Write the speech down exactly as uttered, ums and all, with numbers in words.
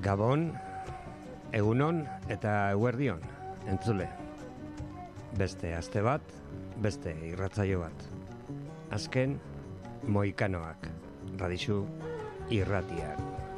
Gabon, egunon eta eguerdion, entzule. Beste aste bat, beste irratzaio bat. Azken, Mohikanoak, Radixu irratian.